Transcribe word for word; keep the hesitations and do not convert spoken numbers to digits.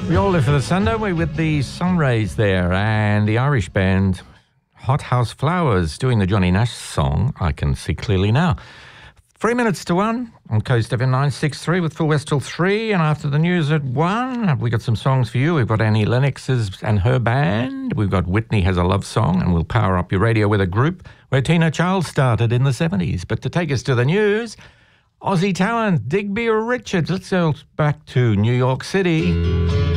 We all live for the sun, don't we, with the sun rays there, and the Irish band Hot House Flowers doing the Johnny Nash song, I Can See Clearly Now. Three minutes to one on Coast F M nine sixty-three with Phil West till three, and after the news at one, we got some songs for you. We've got Annie Lennox's and her band. We've got Whitney Has a Love Song, and we'll power up your radio with a group where Tina Charles started in the seventies. But to take us to the news, Aussie talent Digby Richards. Let's go back to New York City.